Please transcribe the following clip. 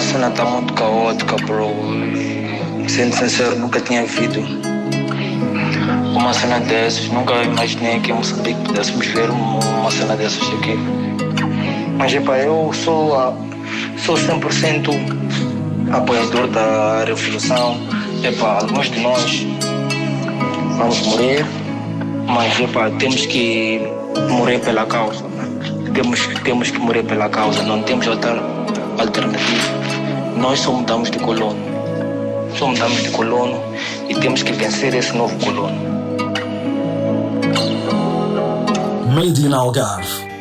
cena está muito caótica, bro. Sendo sincero, nunca tinha visto uma cena dessas. Nunca imaginei que em Moçambique pudéssemos ver uma cena dessas aqui. Mas, eu sou 100% apoiador da revolução. Alguns de nós vamos morrer, mas, temos que morrer pela causa. Temos que morrer pela causa, não temos outra alternativa. Nós só mudamos de colono. E temos que vencer esse novo colono. Made in Algarve.